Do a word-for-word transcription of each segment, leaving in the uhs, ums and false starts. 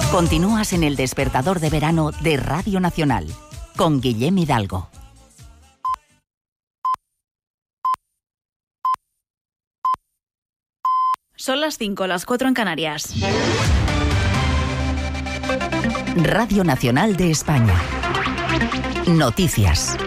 Continúas en el despertador de verano de Radio Nacional, con Guillem Hidalgo. Son las cinco, las cuatro en Canarias. Radio Nacional de España. Noticias.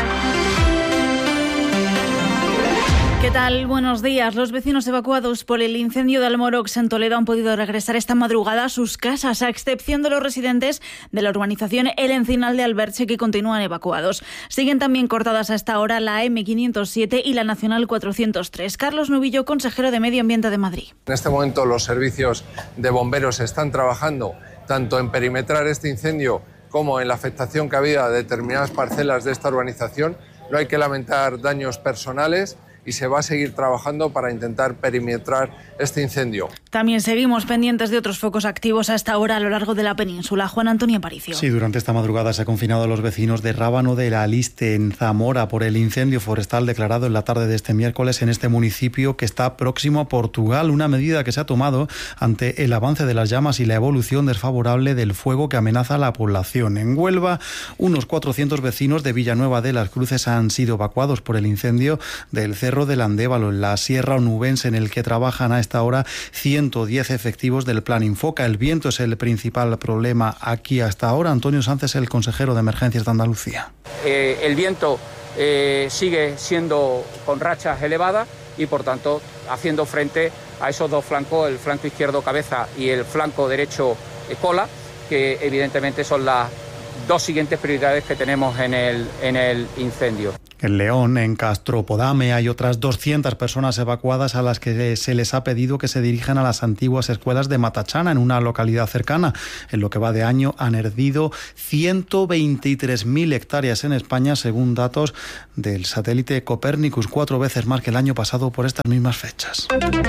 ¿Qué tal? Buenos días. Los vecinos evacuados por el incendio de Almorox en Toledo han podido regresar esta madrugada a sus casas, a excepción de los residentes de la urbanización El Encinal de Alberche, que continúan evacuados. Siguen también cortadas a esta hora la eme quinientos siete y la Nacional cuatrocientos tres. Carlos Nubillo, consejero de Medio Ambiente de Madrid. En este momento los servicios de bomberos están trabajando tanto en perimetrar este incendio como en la afectación que había de determinadas parcelas de esta urbanización. No hay que lamentar daños personales y se va a seguir trabajando para intentar perimetrar este incendio. También seguimos pendientes de otros focos activos a esta hora a lo largo de la península. Juan Antonio Aparicio. Sí, durante esta madrugada se ha confinado a los vecinos de Rábano de la Aliste, en Zamora, por el incendio forestal declarado en la tarde de este miércoles en este municipio que está próximo a Portugal. Una medida que se ha tomado ante el avance de las llamas y la evolución desfavorable del fuego que amenaza a la población. En Huelva, unos cuatrocientos vecinos de Villanueva de las Cruces han sido evacuados por el incendio del Cerro del Andévalo, en la Sierra Onubense, en el que trabajan a esta hora ciento diez efectivos del Plan Infoca. El viento es el principal problema aquí hasta ahora. Antonio Sánchez, el consejero de Emergencias de Andalucía. Eh, el viento eh, sigue siendo con rachas elevadas y, por tanto, haciendo frente a esos dos flancos, el flanco izquierdo cabeza y el flanco derecho eh, cola, que evidentemente son las dos siguientes prioridades que tenemos en el, en el incendio. En León, en Castropodame, hay otras doscientas personas evacuadas a las que se les ha pedido que se dirijan a las antiguas escuelas de Matachana, en una localidad cercana. En lo que va de año han hervido ciento veintitrés mil hectáreas en España, según datos del satélite Copernicus, cuatro veces más que el año pasado por estas mismas fechas.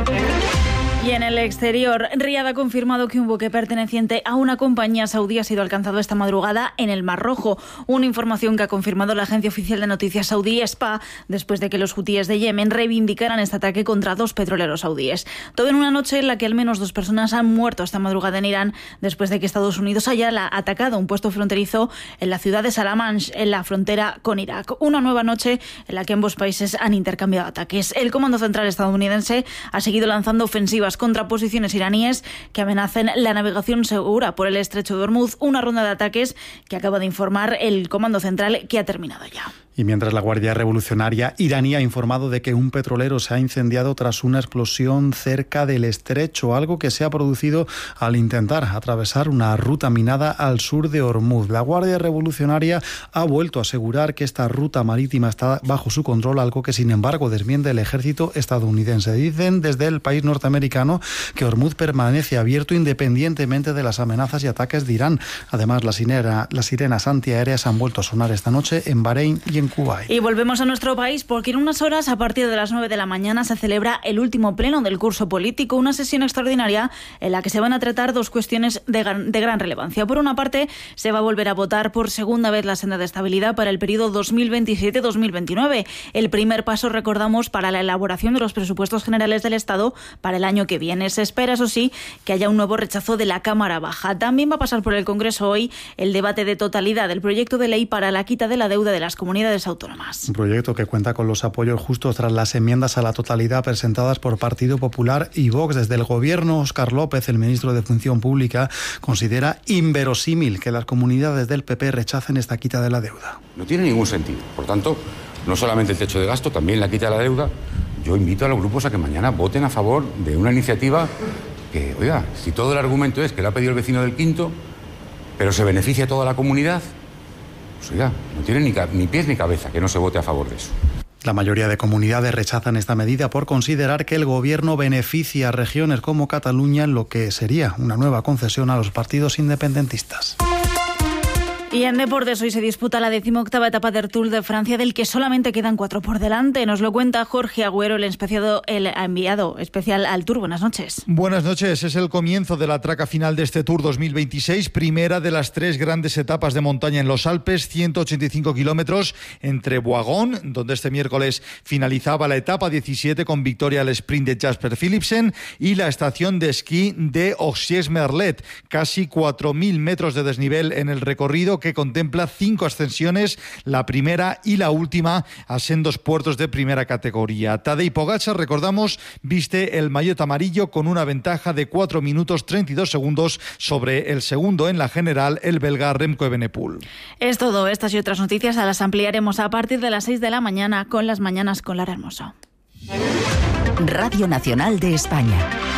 Y en el exterior, Riad ha confirmado que un buque perteneciente a una compañía saudí ha sido alcanzado esta madrugada en el Mar Rojo. Una información que ha confirmado la agencia oficial de noticias saudí S P A, después de que los hutíes de Yemen reivindicaran este ataque contra dos petroleros saudíes. Todo en una noche en la que al menos dos personas han muerto esta madrugada en Irán, después de que Estados Unidos haya atacado un puesto fronterizo en la ciudad de Salamanch, en la frontera con Irak. Una nueva noche en la que ambos países han intercambiado ataques. El Comando Central estadounidense ha seguido lanzando ofensivas contra posiciones iraníes que amenazan la navegación segura por el estrecho de Hormuz, una ronda de ataques que acaba de informar el Comando Central que ha terminado ya. Y mientras la Guardia Revolucionaria iraní ha informado de que un petrolero se ha incendiado tras una explosión cerca del estrecho, algo que se ha producido al intentar atravesar una ruta minada al sur de Hormuz. La Guardia Revolucionaria ha vuelto a asegurar que esta ruta marítima está bajo su control, algo que sin embargo desmiente el ejército estadounidense. Dicen desde el país norteamericano que Hormuz permanece abierto independientemente de las amenazas y ataques de Irán. Además, las, sirena, las sirenas antiaéreas han vuelto a sonar esta noche en Bahrein y en Kuwait. Y volvemos a nuestro país porque en unas horas, a partir de las nueve de la mañana, se celebra el último pleno del curso político, una sesión extraordinaria en la que se van a tratar dos cuestiones de gran, de gran relevancia. Por una parte, se va a volver a votar por segunda vez la senda de estabilidad para el periodo dos mil veintisiete dos mil veintinueve. El primer paso, recordamos, para la elaboración de los presupuestos generales del Estado para el año que viene. Se espera, eso sí, que haya un nuevo rechazo de la Cámara Baja. También va a pasar por el Congreso hoy el debate de totalidad del proyecto de ley para la quita de la deuda de las comunidades autónomas. Un proyecto que cuenta con los apoyos justos tras las enmiendas a la totalidad presentadas por Partido Popular y Vox. Desde el Gobierno, Óscar López, el ministro de Función Pública, considera inverosímil que las comunidades del P P rechacen esta quita de la deuda. No tiene ningún sentido. Por tanto, no solamente el techo de gasto, también la quita de la deuda. Yo invito a los grupos a que mañana voten a favor de una iniciativa que, oiga, si todo el argumento es que la ha pedido el vecino del quinto, pero se beneficia a toda la comunidad, pues oiga, no tiene ni, ni pies ni cabeza que no se vote a favor de eso. La mayoría de comunidades rechazan esta medida por considerar que el gobierno beneficia a regiones como Cataluña en lo que sería una nueva concesión a los partidos independentistas. Y en deportes hoy se disputa la decimoctava etapa del Tour de Francia, del que solamente quedan cuatro por delante. Nos lo cuenta Jorge Agüero, el, especiado, el enviado especial al Tour. Buenas noches. Buenas noches. Es el comienzo de la traca final de este Tour dos mil veintiséis, primera de las tres grandes etapas de montaña en los Alpes, ciento ochenta y cinco kilómetros entre Boigón, donde este miércoles finalizaba la etapa diecisiete con victoria al sprint de Jasper Philipsen, y la estación de esquí de Ossiers-Merlet, casi cuatro mil metros de desnivel en el recorrido, que contempla cinco ascensiones, la primera y la última a sendos puertos de primera categoría. Tadej Pogačar, recordamos, viste el maillot amarillo con una ventaja de cuatro minutos treinta y dos segundos sobre el segundo en la general, el belga Remco Evenepoel. Es todo. Estas y otras noticias las ampliaremos a partir de las seis de la mañana con Las Mañanas con Lara Hermoso. Radio Nacional de España.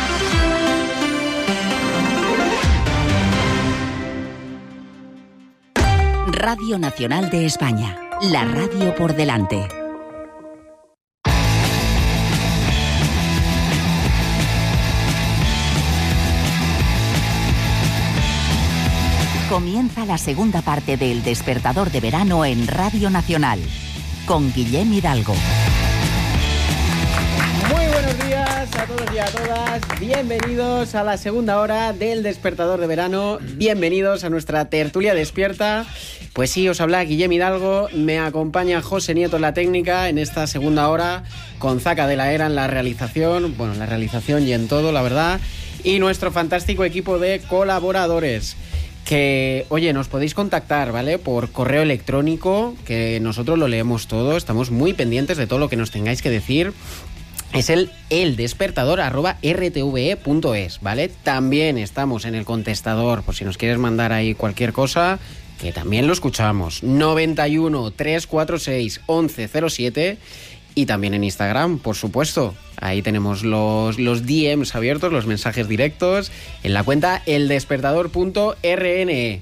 Radio Nacional de España, la radio por delante. Comienza la segunda parte del Despertador de Verano en Radio Nacional, con Guillem Hidalgo. Muy buenos días a todos y a todas. Bienvenidos a la segunda hora del Despertador de Verano. Bienvenidos a nuestra tertulia despierta. Pues sí, os habla Guillem Hidalgo. Me acompaña José Nieto en la técnica en esta segunda hora, con Zaca de la Era en la realización. Bueno, en la realización y en todo, la verdad. Y nuestro fantástico equipo de colaboradores. Que, oye, nos podéis contactar, ¿vale? Por correo electrónico, que nosotros lo leemos todo. Estamos muy pendientes de todo lo que nos tengáis que decir. Es el eldespertador arroba r t v e punto es, ¿vale? También estamos en el contestador, por si nos quieres mandar ahí cualquier cosa, que también lo escuchamos. noventa y uno, trescientos cuarenta y seis, once cero siete. Y también en Instagram, por supuesto. Ahí tenemos los, los D Ms abiertos, los mensajes directos, en la cuenta eldespertador punto r n e.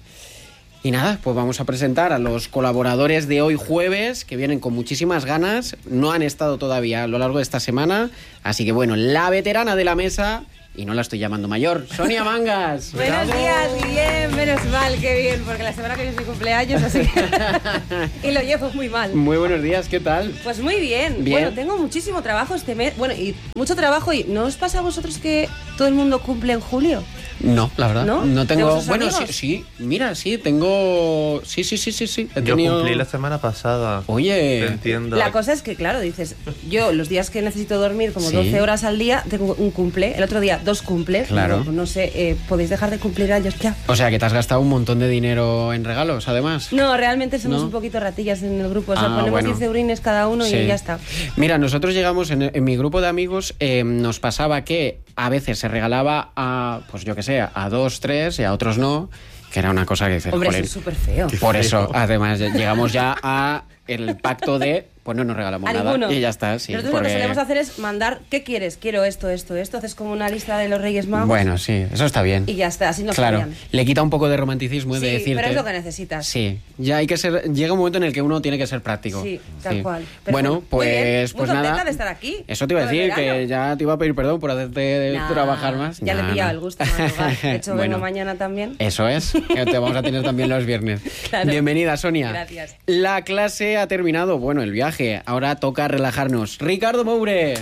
Y nada, pues vamos a presentar a los colaboradores de hoy jueves, que vienen con muchísimas ganas. No han estado todavía a lo largo de esta semana. Así que bueno, la veterana de la mesa, y no la estoy llamando mayor, Sonia Mangas. Buenos días, Guillem, menos mal, qué bien, porque la semana que viene es mi cumpleaños, así que... y lo llevo muy mal. Muy buenos días, ¿qué tal? Pues muy bien. bien. Bueno, tengo muchísimo trabajo este mes, bueno, y mucho trabajo, y ¿no os pasa a vosotros que todo el mundo cumple en julio? No, la verdad. ¿No? No tengo... Bueno, sí, amigos? sí, mira, sí, tengo... Sí, sí, sí, sí, sí. He Yo tenido... cumplí la semana pasada. Oye... Te entiendo. La cosa es que, claro, dices, yo los días que necesito dormir como Sí. doce horas al día, tengo un cumple, el otro día dos cumples. Claro. No, no sé, eh, ¿podéis dejar de cumplir años ya? O sea, que te has gastado un montón de dinero en regalos, además. No, realmente somos ¿No? un poquito ratillas en el grupo, o sea, Ah, ponemos bueno. diez eurines cada uno Sí. y ya está. Mira, nosotros llegamos, en, en mi grupo de amigos, eh, nos pasaba que a veces se regalaba a, pues yo que sé, a dos, tres y a otros no, que era una cosa que dices, Hombre, jolín. eso es súper feo. Por eso, además, llegamos ya a el pacto de, pues no nos regalamos A nada ninguno. y ya está. Sí, Nosotros porque... lo que solemos hacer es mandar, ¿qué quieres? Quiero esto, esto, esto. Haces como una lista de los Reyes Magos. Bueno, sí, eso está bien. Y ya está, así nos Claro, fallan. le quita un poco de romanticismo Sí, de decirte... pero es lo que necesitas. Sí, ya hay que ser... Llega un momento en el que uno tiene que ser práctico. Sí, tal cual. Pero Bueno, muy pues, bien, pues muy nada. contenta de estar aquí. Eso te iba a todo el decir, que verano. ya te iba a pedir perdón por hacerte Nah, trabajar más. Ya le he Nah, pillado no. el gusto de madrugar. De hecho, Bueno. vengo mañana también. Eso es, que te vamos a tener también los viernes. Claro. Bienvenida, Sonia. Gracias. La clase ha terminado, bueno, el viaje. Ahora toca relajarnos. Ricardo Moure.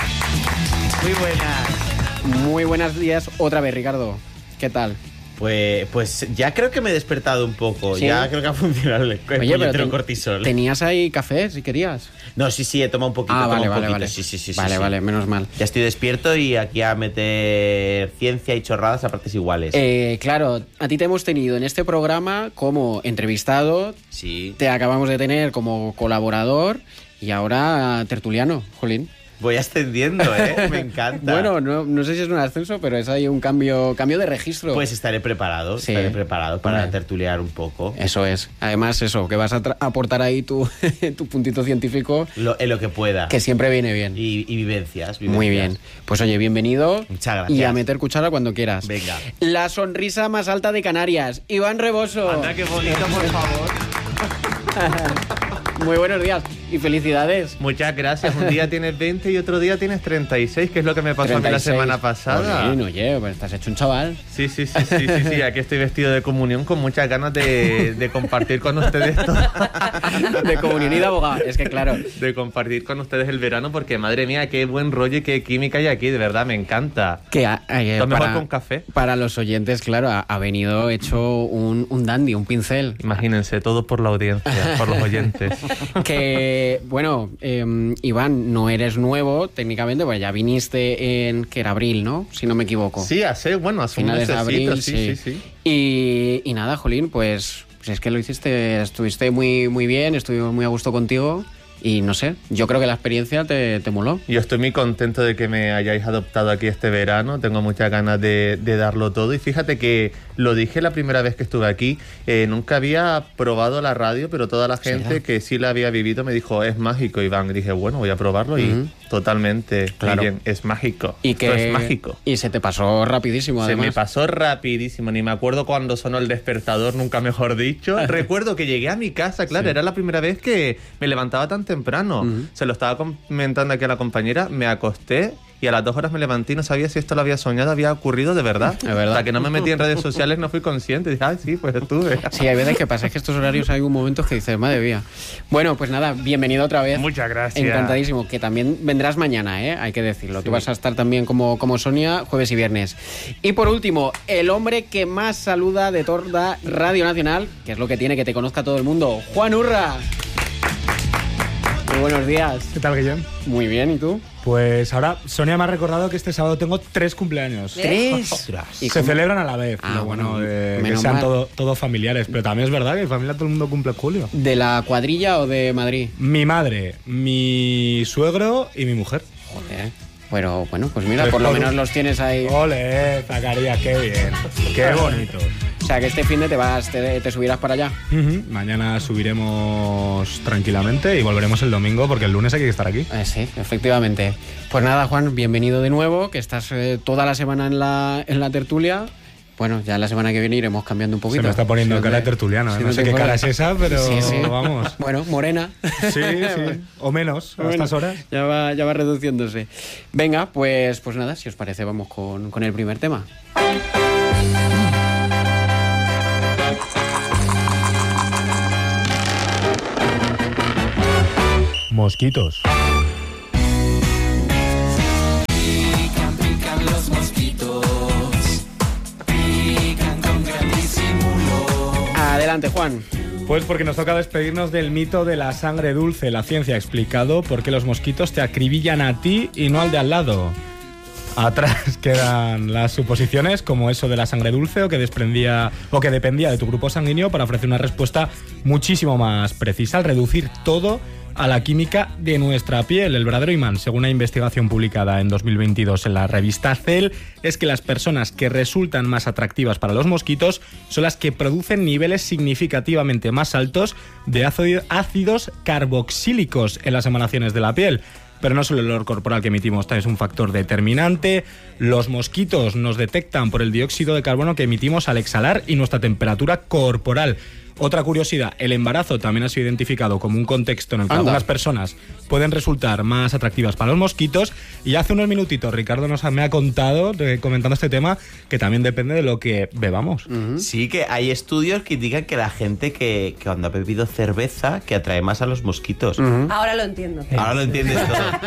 Muy buenas. Muy buenos días otra vez, Ricardo. ¿Qué tal? Pues, pues ya creo que me he despertado un poco. ¿Sí? Ya creo que ha funcionado el, el Oye, pero puñetero ten- cortisol. tenías ahí café, si querías. No, sí, sí, he tomado un poquito. Ah, he tomado vale, un vale, poquito. vale. Sí, sí, sí, sí, Vale, sí. vale, menos mal. Ya estoy despierto y aquí a meter ciencia y chorradas a partes iguales. Eh, claro, a ti te hemos tenido en este programa como entrevistado, Sí. te acabamos de tener como colaborador y ahora tertuliano, jolín. Voy ascendiendo, ¿eh? Me encanta. Bueno, no, no sé si es un ascenso, pero es ahí un cambio, cambio de registro. Pues estaré preparado, Sí. estaré preparado para Hombre. tertuliar un poco. Eso es. Además, eso, que vas a tra- aportar ahí tu, tu puntito científico, Lo, en lo que pueda. que siempre viene bien. Y, y vivencias, vivencias. Muy bien. Pues oye, bienvenido. Muchas gracias. Y a meter cuchara cuando quieras. Venga. La sonrisa más alta de Canarias, Iván Reboso. Anda, qué bonito, por favor. Muy buenos días. y felicidades. Muchas gracias. Un día tienes veinte y otro día tienes treinta y seis, que es lo que me pasó treinta y seis. a mí la semana pasada. Oye, oye, pues estás hecho un chaval. Sí, sí, sí, sí, sí, sí. Aquí estoy vestido de comunión con muchas ganas de, de compartir con ustedes todo. De comunión y de abogado. Es que claro. De compartir con ustedes el verano, porque madre mía, qué buen rollo y qué química hay aquí, de verdad, me encanta. Que ha, eh, Lo mejor para, con café. Para los oyentes, claro, ha, ha venido hecho un, un dandy, un pincel. Imagínense, todo por la audiencia, por los oyentes. Que, bueno, eh, Iván, no eres nuevo técnicamente, pues ya viniste en, que era abril, ¿no? Si no me equivoco. Sí, hace, bueno, hace finales un de abril, sí, sí. sí, sí. Y, y nada, Jolín, pues, pues es que lo hiciste, estuviste muy, muy bien, estuvimos muy a gusto contigo. Y no sé, yo creo que la experiencia te, te moló. Yo estoy muy contento de que me hayáis adoptado aquí este verano. Tengo muchas ganas de, de darlo todo. Y fíjate que lo dije la primera vez que estuve aquí. Eh, nunca había probado la radio, pero toda la gente ¿Será? que sí la había vivido me dijo, es mágico, Iván. Y dije, bueno, voy a probarlo. Y uh-huh. totalmente, claro. Bien, es mágico. Y que es mágico. Y se te pasó rapidísimo, además. Se me pasó rapidísimo. Ni me acuerdo cuando sonó el despertador, nunca mejor dicho. Recuerdo que llegué a mi casa, claro, sí. Era la primera vez que me levantaba tan temprano. Uh-huh. Se lo estaba comentando aquí a la compañera, me acosté y a las dos horas me levanté y no sabía si esto lo había soñado, había ocurrido de verdad. Es verdad. Hasta que no me metí en redes sociales no fui consciente. Dije, ay, sí, pues estuve. Sí, hay veces que pasa, es que estos horarios hay un momentos que dices, madre mía. Bueno, pues nada, bienvenido otra vez. Muchas gracias. Encantadísimo, que también vendrás mañana, ¿eh? Hay que decirlo. Sí. Tú vas a estar también como, como Sonia, jueves y viernes. Y por último, el hombre que más saluda de toda Radio Nacional, que es lo que tiene que te conozca todo el mundo, Juan Urra. Muy buenos días. ¿Qué tal, Guillem? Muy bien, ¿y tú? Pues ahora Sonia me ha recordado que este sábado tengo tres cumpleaños. ¿Tres? ¿Y se celebran a la vez. Ah, lo bueno, bueno de que sean todos todo familiares. Pero también es verdad que en familia todo el mundo cumple en julio. ¿De la cuadrilla o de Madrid? Mi madre, mi suegro y mi mujer. Joder. Pero bueno, pues mira, por lo menos los tienes ahí. Ole, Zacarías, qué bien. Qué bonito. O sea, que este fin de te vas, te, te subirás para allá. Uh-huh. Mañana subiremos tranquilamente y volveremos el domingo porque el lunes hay que estar aquí. Eh, sí, efectivamente. Pues nada, Juan, bienvenido de nuevo, que estás eh, toda la semana en la, en la tertulia. Bueno, ya la semana que viene iremos cambiando un poquito. Se me está poniendo sí, cara de tertuliano. Sí, no, no sé qué cara es esa, pero sí, sí. Vamos. Bueno, morena. Sí, sí. O menos, a bueno, estas horas. Ya va, ya va reduciéndose. Venga, pues, pues nada, si os parece, vamos con, con el primer tema. Mosquitos. Adelante, Juan. Pues porque nos toca despedirnos del mito de la sangre dulce. La ciencia ha explicado por qué los mosquitos te acribillan a ti y no al de al lado. Atrás quedan las suposiciones como eso de la sangre dulce o que desprendía o que dependía de tu grupo sanguíneo para ofrecer una respuesta muchísimo más precisa al reducir todo a la química de nuestra piel. El verdadero imán, según una investigación publicada en dos mil veintidós en la revista Cell, es que las personas que resultan más atractivas para los mosquitos son las que producen niveles significativamente más altos de ácidos carboxílicos en las emanaciones de la piel. Pero no solo el olor corporal que emitimos es un factor determinante. Los mosquitos nos detectan por el dióxido de carbono que emitimos al exhalar y nuestra temperatura corporal. Otra curiosidad, el embarazo también ha sido identificado como un contexto en el que Anda. algunas personas pueden resultar más atractivas para los mosquitos. Y hace unos minutitos Ricardo nos ha, me ha contado, eh, comentando este tema, que también depende de lo que bebamos. Uh-huh. Sí, que hay estudios que indican que la gente que, que cuando ha bebido cerveza que atrae más a los mosquitos. Uh-huh. Ahora lo entiendo. Ahora lo entiendes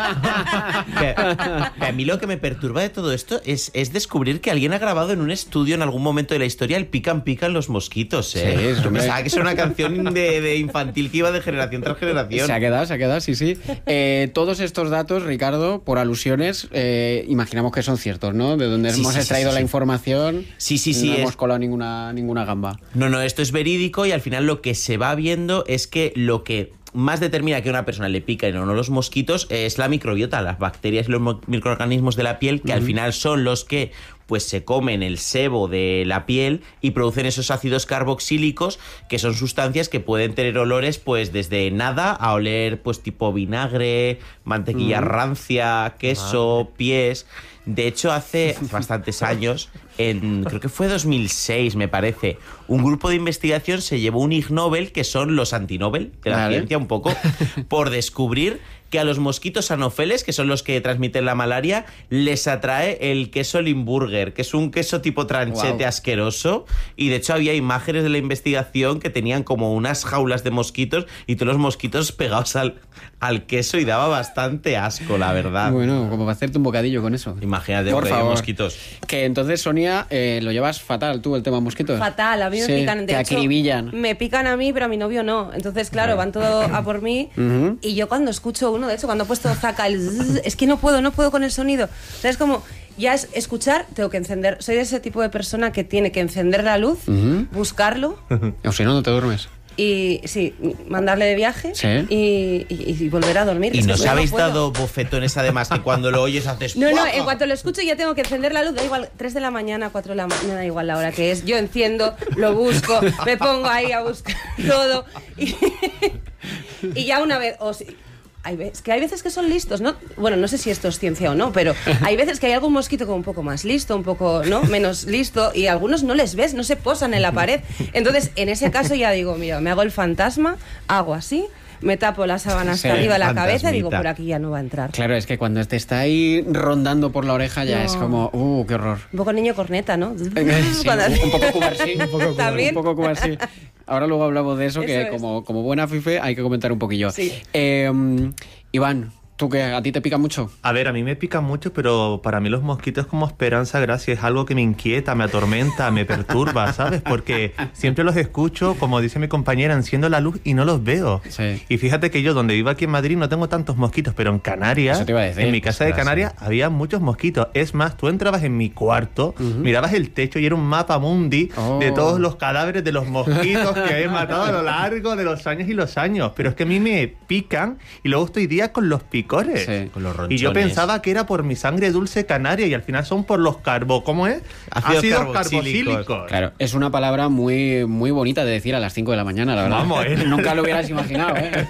todo. que, que a mí lo que me perturba de todo esto es, es descubrir que alguien ha grabado en un estudio en algún momento de la historia el pican pican los mosquitos. ¿eh? Sí, eso me que es una canción de, de infantil que iba de generación tras generación. Se ha quedado, se ha quedado, sí, sí. Eh, todos estos datos, Ricardo, por alusiones, eh, imaginamos que son ciertos, ¿no? De donde sí, hemos sí, extraído sí, sí, la sí. información. Sí, sí, sí. No es... hemos colado ninguna, ninguna gamba. No, no, esto es verídico y al final lo que se va viendo es que lo que más determina que a una persona le pican o no los mosquitos es la microbiota, las bacterias y los microorganismos de la piel, que uh-huh. al final son los que pues se comen el sebo de la piel y producen esos ácidos carboxílicos, que son sustancias que pueden tener olores pues desde nada a oler pues tipo vinagre, mantequilla uh-huh. rancia, queso, uh-huh. pies. De hecho, hace bastantes años, en, creo que fue dos mil seis, me parece, un grupo de investigación se llevó un Ig Nobel, que son los antinobel de la vale. ciencia un poco, por descubrir que a los mosquitos anófeles, que son los que transmiten la malaria, les atrae el queso Limburger, que es un queso tipo tranchete wow. asqueroso, y de hecho había imágenes de la investigación que tenían como unas jaulas de mosquitos y todos los mosquitos pegados al, al queso, y daba bastante asco, la verdad. Bueno, como para hacerte un bocadillo con eso. Imagínate, por favor. Mosquitos. Que entonces, Sonia, eh, lo llevas fatal tú, el tema mosquitos. Fatal, a mí me sí, pican. De te hecho, acribillan. Me pican a mí, pero a mi novio no. Entonces, claro, van todo a por mí, uh-huh. y yo cuando escucho uno, de hecho, cuando he puesto Zaka, el zzz, es que no puedo, no puedo con el sonido. O sea, es como, ya es escuchar, tengo que encender. Soy de ese tipo de persona que tiene que encender la luz, uh-huh. buscarlo. O si no, no te duermes. Y sí, mandarle de viaje ¿Sí? y, y, y volver a dormir. ¿Y es nos que habéis no dado bofetones además que cuando lo oyes haces... No, no, en cuanto lo escucho ya tengo que encender la luz, da igual, tres de la mañana, cuatro de la mañana, me da igual la hora que es. Yo enciendo, lo busco, me pongo ahí a buscar todo y, y ya una vez... O si, hay veces, que hay veces que son listos, ¿no? Bueno, no sé si esto es ciencia o no, pero hay veces que hay algún mosquito como un poco más listo, un poco, ¿no? Menos listo, y algunos no les ves, no se posan en la pared. Entonces, en ese caso ya digo, mira, me hago el fantasma, hago así, me tapo la sábana hasta sí, arriba de la cabeza y digo, por aquí ya no va a entrar. Claro, es que cuando te está ahí rondando por la oreja ya no. es como, uh, qué horror. Un poco niño corneta, ¿no? Sí, un poco cubarsí. Un poco ¿También? Un poco cubarsí. Ahora luego hablamos de eso, eso que es. como, como buena fife hay que comentar un poquillo. Sí. Eh, Iván, ¿tú qué? ¿A ti te pica mucho? A ver, a mí me pica mucho, pero para mí los mosquitos como Esperanza Gracia es algo que me inquieta, me atormenta, me perturba, ¿sabes? Porque siempre los escucho, como dice mi compañera, enciendo la luz y no los veo. Sí. Y fíjate que yo, donde vivo aquí en Madrid, no tengo tantos mosquitos, pero en Canarias, Eso te iba a decir, en mi casa de Canarias, sí. había muchos mosquitos. Es más, tú entrabas en mi cuarto, uh-huh. mirabas el techo y era un mapa mundi oh. de todos los cadáveres de los mosquitos que he matado a lo largo de los años y los años. Pero es que a mí me pican y luego estoy días con los picores. Sí, con los ronchones. Y yo pensaba que era por mi sangre dulce canaria y al final son por los carbo... ¿Cómo es? Ácidos, Ácidos carboxílicos. carboxílicos. Claro, es una palabra muy, muy bonita de decir a las cinco de la mañana, la verdad. Vamos, ¿eh? Nunca lo hubieras imaginado, ¿eh?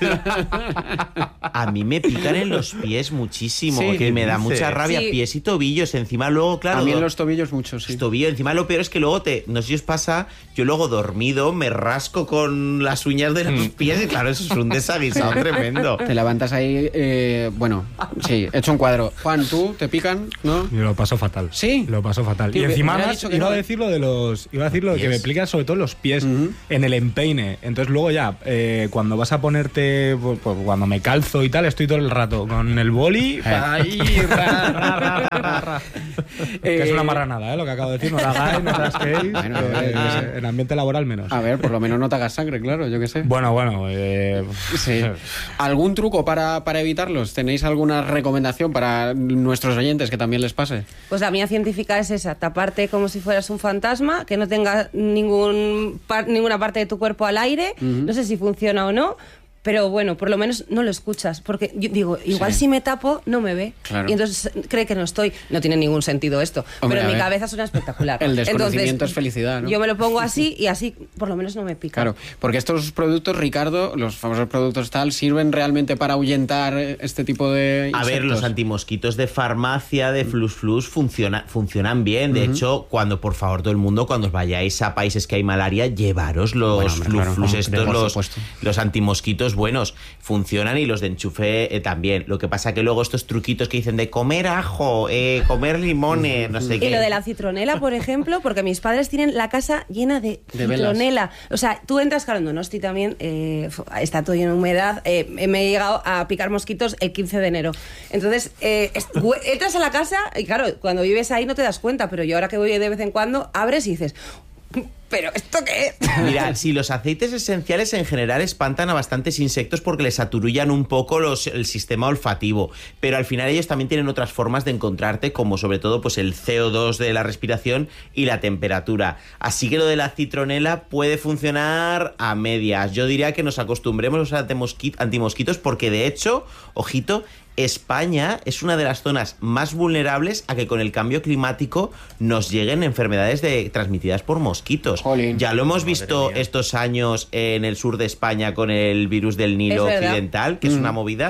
A mí me pican en los pies muchísimo, sí, que me da dice? mucha rabia, sí. pies y tobillos. Encima luego, claro... A mí en los tobillos mucho, sí. Los tobillos, encima lo peor es que luego te... No sé si os pasa, yo luego dormido me rasco con las uñas de los pies y claro, eso es un desaguisado tremendo. Te levantas ahí, eh, bueno, sí, hecho un cuadro. Juan, ¿tú te pican? ¿No? Yo lo paso fatal. ¿Sí? Lo paso fatal. Tío, y encima me más, dicho que iba no. a decir lo de los... Iba a decir lo de que me pican sobre todo los pies uh-huh. en el empeine. Entonces luego ya, eh, cuando vas a ponerte... Pues, pues, cuando me calzo y tal, estoy todo el rato con el boli... Eh. Ahí, ra, ra, ra, ra, ra. Que Eh, es una marranada, ¿eh? Lo que acabo de decir. No la hagáis, no rasquéis. Bueno, eh, eh, en ambiente laboral menos. A ver, por lo menos no te hagas sangre, claro, yo qué sé. Bueno, bueno... Eh, sí. ¿Algún truco para, para evitarlos? ¿Tenéis alguna recomendación para nuestros oyentes que también les pase? Pues la mía científica es esa, taparte como si fueras un fantasma, que no tenga ningún par, ninguna parte de tu cuerpo al aire, uh-huh. no sé si funciona o no, pero bueno, por lo menos no lo escuchas, porque yo digo, igual sí. si me tapo, no me ve, claro. y entonces cree que no estoy. No tiene ningún sentido esto, Hombre, pero en mi ver. cabeza suena espectacular. El desconocimiento entonces, es felicidad, ¿no? Yo me lo pongo así y así por lo menos no me pica. Claro, porque estos productos, Ricardo, los famosos productos tal, ¿sirven realmente para ahuyentar este tipo de insectos? A ver, los antimosquitos de farmacia, de Flus Flus, funciona, funcionan bien. De uh-huh. hecho, cuando, por favor, todo el mundo, cuando os vayáis a países que hay malaria, llevaros los bueno, hombre, Flus claro, Flus, como, estos, por los, supuesto. los antimosquitos buenos. Funcionan y los de enchufe eh, también. Lo que pasa que luego estos truquitos que dicen de comer ajo, eh, comer limones, no sé y qué. Y lo de la citronela, por ejemplo, porque mis padres tienen la casa llena de, de citronela. velas. O sea, tú entras, claro, en Donosti también, eh, está todo lleno de humedad. Eh, me he llegado a picar mosquitos el quince de enero. Entonces, eh, es, entras a la casa y claro, cuando vives ahí no te das cuenta, pero yo ahora que voy de vez en cuando, abres y dices... ¿Pero esto qué es? Mira, si los aceites esenciales en general espantan a bastantes insectos porque les aturullan un poco los, el sistema olfativo, pero al final ellos también tienen otras formas de encontrarte, como sobre todo pues el C O dos de la respiración y la temperatura. Así que lo de la citronela puede funcionar a medias. Yo diría que nos acostumbremos a los antimosquitos porque de hecho, ojito, España es una de las zonas más vulnerables a que con el cambio climático nos lleguen enfermedades de, transmitidas por mosquitos. Jolín. Ya lo hemos visto estos años en el sur de España con el virus del Nilo occidental, que es una movida.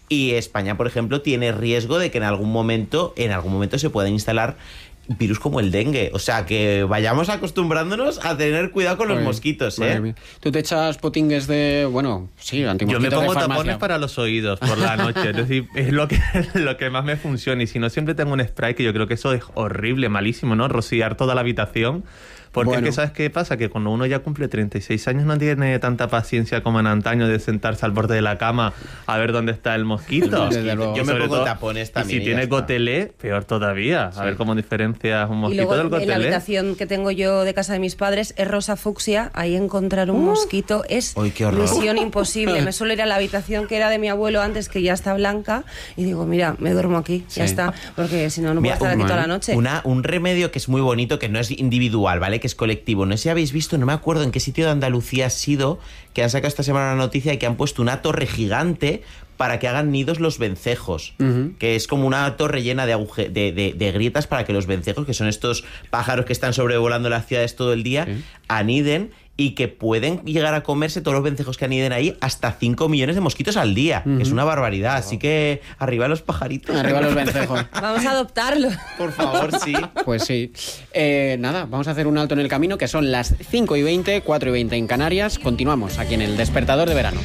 Y España, por ejemplo, tiene riesgo de que en algún momento, en algún momento se pueda instalar virus como el dengue. O sea, que vayamos acostumbrándonos a tener cuidado con los Oye, mosquitos, ¿eh? Tú te echas potingues de, bueno, sí, Yo antimosquitos me pongo de farmacia. tapones para los oídos por la noche. Es decir, es lo que, lo que más me funciona. Y si no, siempre tengo un spray, que yo creo que eso es horrible, malísimo, ¿no? Rociar toda la habitación. Porque Bueno. es que, ¿sabes qué pasa? Que cuando uno ya cumple treinta y seis años no tiene tanta paciencia como en antaño de sentarse al borde de la cama a ver dónde está el mosquito. Desde luego. Yo me Sobre pongo todo- tapones Y también. si y ya tiene está. gotelé, peor todavía. A ver cómo diferencias un Y mosquito luego del en la gotelé. habitación que tengo yo de casa de mis padres es rosa fucsia. Ahí encontrar un mosquito es Uy, qué horror. misión imposible. Me suelo ir a la habitación que era de mi abuelo antes, que ya está blanca, y digo, mira, me duermo aquí, ya Sí. está, porque si no, no puedo Mira, estar aquí un- toda la noche. Una, un remedio que es muy bonito, que no es individual, ¿vale? Que es colectivo. No sé si habéis visto, no me acuerdo en qué sitio de Andalucía ha sido, que han sacado esta semana una noticia de que han puesto una torre gigante para que hagan nidos los vencejos. Ujú. Que es como una torre llena de, aguje- de, de- de grietas para que los vencejos, que son estos pájaros que están sobrevolando las ciudades todo el día, Sí. aniden, y que pueden llegar a comerse todos los vencejos que aniden ahí hasta cinco millones de mosquitos al día. Que es una barbaridad. Así que arriba los pajaritos. Arriba los vencejos. Vamos a adoptarlo. Por favor, sí. Pues sí. Eh, nada, vamos a hacer un alto en el camino, que son las cinco y veinte, cuatro y veinte en Canarias. Continuamos aquí en el Despertador de Verano.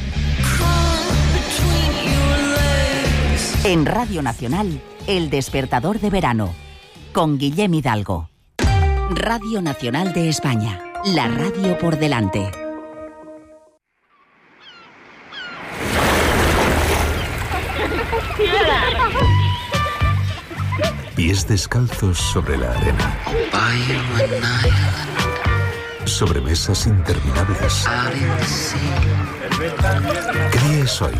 En Radio Nacional, El Despertador de Verano, con Guillem Hidalgo. Radio Nacional de España, la radio por delante. Pies descalzos sobre la arena. Sobremesas interminables. ¿Qué es hoy?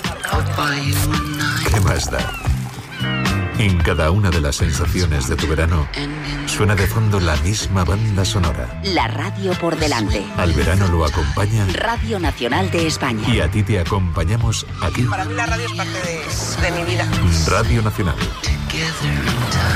¿Qué más da? En cada una de las sensaciones de tu verano suena de fondo la misma banda sonora. La radio por delante. Al verano lo acompaña Radio Nacional de España. y a ti te acompañamos aquí. Para mí la radio es parte de, de mi vida. Radio Nacional.